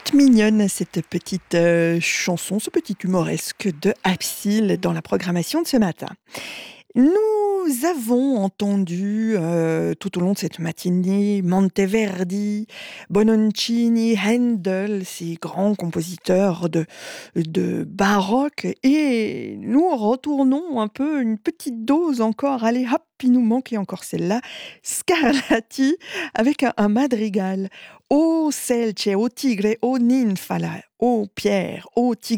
Toute mignonne cette petite chanson, ce petit humoresque de Apsil dans la programmation de ce matin. Nous avons entendu tout au long de cette matinée Monteverdi, Bononcini, Handel, ces grands compositeurs de baroque, et nous retournons un peu une petite dose encore. Allez hop, il nous manquait encore celle-là, Scarlatti avec un madrigal. Ô Selce, ô tigre, ô ninfala, ô pierre, ô tigre.